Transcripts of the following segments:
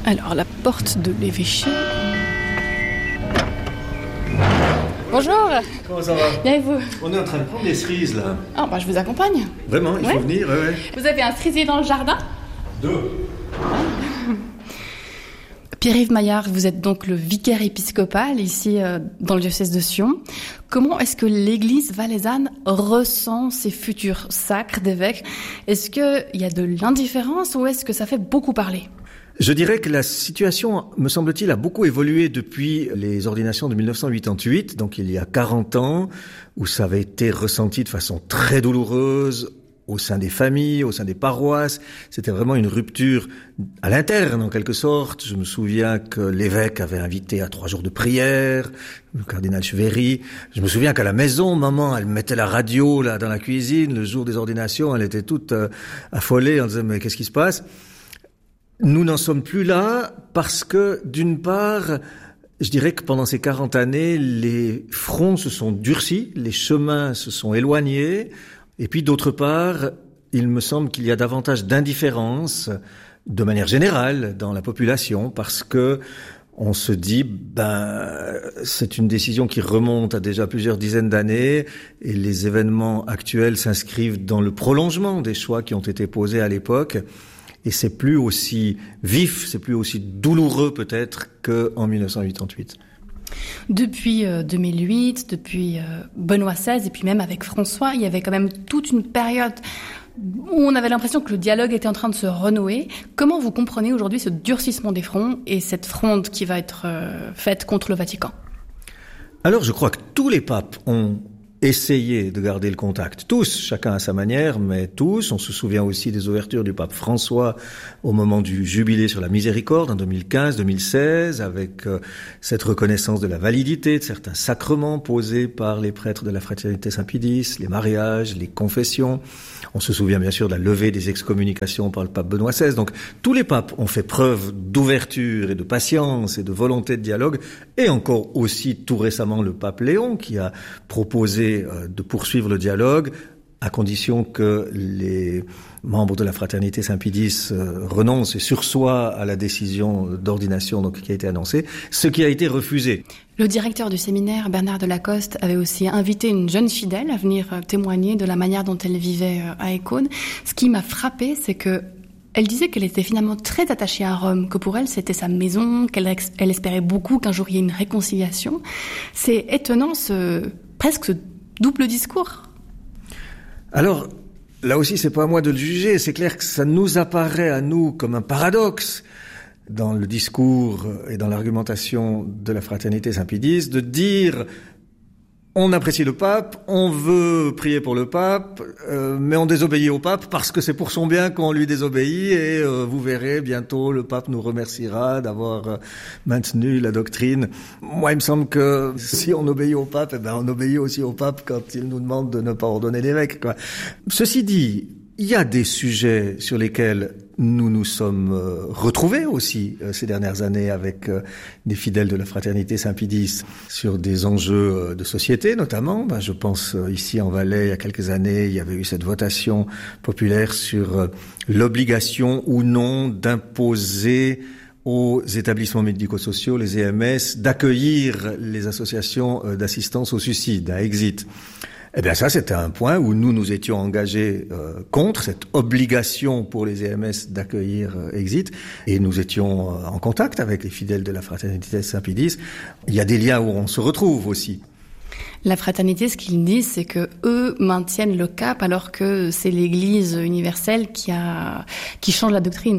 Alors, la porte de l'évêché... Bonjour. Comment ça va? Bien et vous? On est en train de prendre des cerises là. Ah, bah je vous accompagne. Vraiment, il faut venir, ouais. Vous avez un cerisier dans le jardin? 2. Pierre-Yves Maillard, vous êtes donc le vicaire épiscopal ici dans le diocèse de Sion. Comment est-ce que l'église valaisanne ressent ses futurs sacres d'évêques? Est-ce qu'il y a de l'indifférence ou est-ce que ça fait beaucoup parler? Je dirais que la situation, me semble-t-il, a beaucoup évolué depuis les ordinations de 1988, donc il y a 40 ans, où ça avait été ressenti de façon très douloureuse au sein des familles, au sein des paroisses. C'était vraiment une rupture à l'interne, en quelque sorte. Je me souviens que l'évêque avait invité à 3 jours de prière, le cardinal Cheverry. Je me souviens qu'à la maison, maman, elle mettait la radio là dans la cuisine. Le jour des ordinations, elle était toute affolée. On disait, mais qu'est-ce qui se passe? Nous n'en sommes plus là parce que, d'une part, je dirais que pendant ces 40 années, les fronts se sont durcis, les chemins se sont éloignés, et puis d'autre part, il me semble qu'il y a davantage d'indifférence, de manière générale, dans la population, parce que on se dit, c'est une décision qui remonte à déjà plusieurs dizaines d'années, et les événements actuels s'inscrivent dans le prolongement des choix qui ont été posés à l'époque. Et c'est plus aussi vif, c'est plus aussi douloureux peut-être qu'en 1988. Depuis 2008, depuis Benoît XVI et puis même avec François, il y avait quand même toute une période où on avait l'impression que le dialogue était en train de se renouer. Comment vous comprenez aujourd'hui ce durcissement des fronts et cette fronde qui va être faite contre le Vatican? Alors je crois que tous les papes ont essayer de garder le contact. Tous, chacun à sa manière, mais tous. On se souvient aussi des ouvertures du pape François au moment du jubilé sur la miséricorde en 2015-2016, avec cette reconnaissance de la validité de certains sacrements posés par les prêtres de la Fraternité Saint-Pédis, les mariages, les confessions. On se souvient bien sûr de la levée des excommunications par le pape Benoît XVI. Donc tous les papes ont fait preuve d'ouverture et de patience et de volonté de dialogue, et encore aussi tout récemment le pape Léon qui a proposé de poursuivre le dialogue à condition que les membres de la Fraternité Saint-Pédis renoncent et sursoient à la décision d'ordination donc, qui a été annoncée, ce qui a été refusé. Le directeur du séminaire, Bernard Delacoste, avait aussi invité une jeune fidèle à venir témoigner de la manière dont elle vivait à Écône. Ce qui m'a frappée, c'est que elle disait qu'elle était finalement très attachée à Rome, que pour elle c'était sa maison, qu'elle espérait beaucoup qu'un jour il y ait une réconciliation. C'est étonnant presque ce double discours. Alors, là aussi, c'est pas à moi de le juger. C'est clair que ça nous apparaît à nous comme un paradoxe dans le discours et dans l'argumentation de la Fraternité Saint-Pédis de dire on apprécie le pape, on veut prier pour le pape, mais on désobéit au pape parce que c'est pour son bien qu'on lui désobéit et vous verrez bientôt le pape nous remerciera d'avoir maintenu la doctrine. Moi, il me semble que si on obéit au pape, on obéit aussi au pape quand il nous demande de ne pas ordonner l'évêque, quoi. Ceci dit, il y a des sujets sur lesquels nous nous sommes retrouvés aussi ces dernières années avec des fidèles de la Fraternité Saint-Pédis sur des enjeux de société notamment. Je pense ici en Valais, il y a quelques années, il y avait eu cette votation populaire sur l'obligation ou non d'imposer aux établissements médico-sociaux, les EMS, d'accueillir les associations d'assistance au suicide, à Exit. Eh bien ça, c'était un point où nous étions engagés contre cette obligation pour les EMS d'accueillir Exit, et nous étions en contact avec les fidèles de la Fraternité Saint-Pédis. Il y a des liens où on se retrouve aussi. La fraternité, ce qu'ils disent, c'est que eux maintiennent le cap alors que c'est l'Église universelle qui change la doctrine.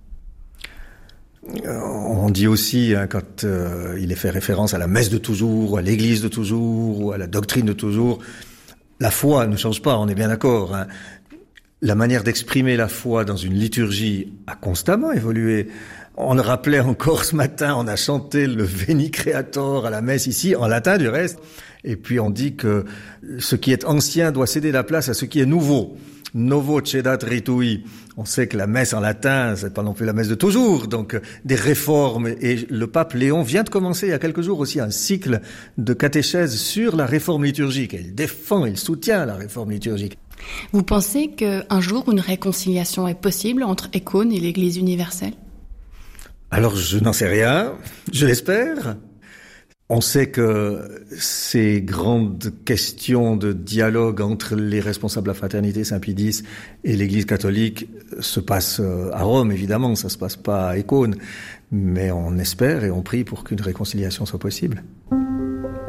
On dit aussi, quand il est fait référence à la messe de toujours, ou à l'Église de toujours, ou à la doctrine de toujours, la foi ne change pas, on est bien d'accord. La manière d'exprimer la foi dans une liturgie a constamment évolué. On le rappelait encore ce matin, on a chanté le Veni Creator à la messe ici, en latin du reste. Et puis on dit que ce qui est ancien doit céder la place à ce qui est nouveau. Novo cedat ritui. On sait que la messe en latin, c'est pas non plus la messe de toujours, donc des réformes. Et le pape Léon vient de commencer il y a quelques jours aussi un cycle de catéchèse sur la réforme liturgique. Et il défend, il soutient la réforme liturgique. Vous pensez qu'un jour une réconciliation est possible entre Écône et l'Église universelle ? Alors je n'en sais rien, je l'espère. On sait que ces grandes questions de dialogue entre les responsables de la fraternité Saint-Pie-X et l'Église catholique se passent à Rome, évidemment, ça se passe pas à Écône. Mais on espère et on prie pour qu'une réconciliation soit possible.